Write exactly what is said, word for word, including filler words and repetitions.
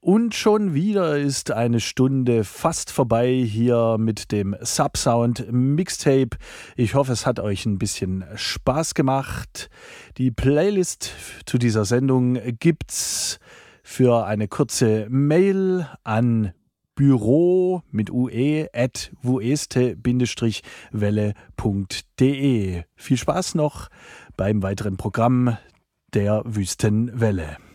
Und schon wieder ist eine Stunde fast vorbei hier mit dem Subsound Mixtape. Ich hoffe, es hat euch ein bisschen Spaß gemacht. Die Playlist zu dieser Sendung gibt's für eine kurze Mail an büro mit ue at vueste-welle punkt de. Viel Spaß noch beim weiteren Programm der Wüstenwelle.